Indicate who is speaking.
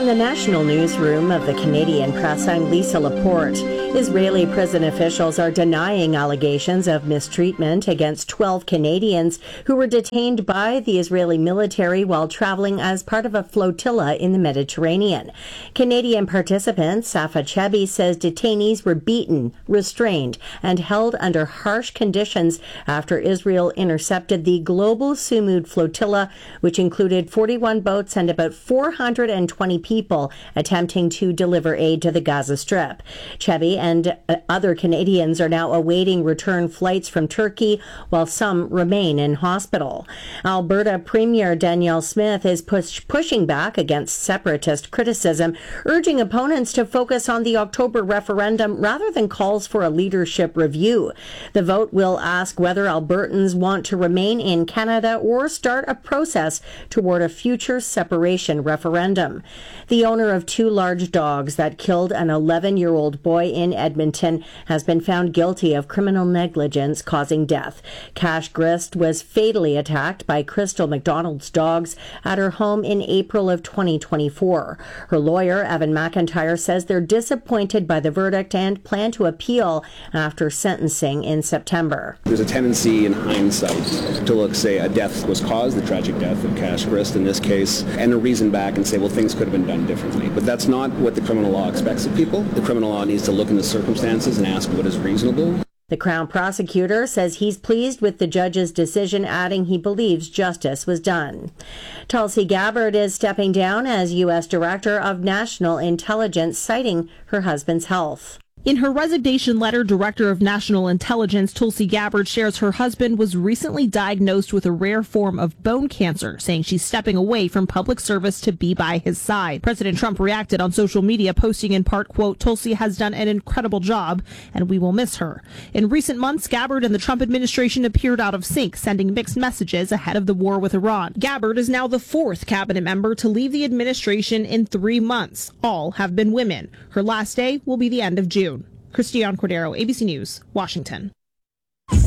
Speaker 1: From the national newsroom of the Canadian Press, I'm Lisa Laporte. Israeli prison officials are denying allegations of mistreatment against 12 Canadians who were detained by the Israeli military while traveling as part of a flotilla in the Mediterranean. Canadian participant Safa Chebbi says detainees were beaten, restrained, and held under harsh conditions after Israel intercepted the Global Sumud flotilla, which included 41 boats and about 420 people attempting to deliver aid to the Gaza Strip. Chebbi and other Canadians are now awaiting return flights from Turkey, while some remain in hospital. Alberta Premier Danielle Smith is pushing back against separatist criticism, urging opponents to focus on the October referendum rather than calls for a leadership review. The vote will ask whether Albertans want to remain in Canada or start a process toward a future separation referendum. The owner of 2 large dogs that killed an 11-year-old boy in Edmonton has been found guilty of criminal negligence causing death. Cash Grist was fatally attacked by Crystal McDonald's dogs at her home in April of 2024. Her lawyer, Evan McIntyre, says they're disappointed by the verdict and plan to appeal after sentencing in September.
Speaker 2: There's a tendency in hindsight to look, say, a death was caused, the tragic death of Cash Grist in this case, and to reason back and say, well, things could have been done differently. But that's not what the criminal law expects of people. The criminal law needs to look into circumstances and ask what is reasonable.
Speaker 1: The Crown prosecutor says he's pleased with the judge's decision, adding he believes justice was done. Tulsi Gabbard is stepping down as U.S. Director of National Intelligence, citing her husband's health.
Speaker 3: In her resignation letter, Director of National Intelligence Tulsi Gabbard shares her husband was recently diagnosed with a rare form of bone cancer, saying she's stepping away from public service to be by his side. President Trump reacted on social media, posting in part, quote, "Tulsi has done an incredible job, and we will miss her." In recent months, Gabbard and the Trump administration appeared out of sync, sending mixed messages ahead of the war with Iran. Gabbard is now the 4th cabinet member to leave the administration in 3 months. All have been women. Her last day will be the end of June. Christiane Cordero, ABC News, Washington.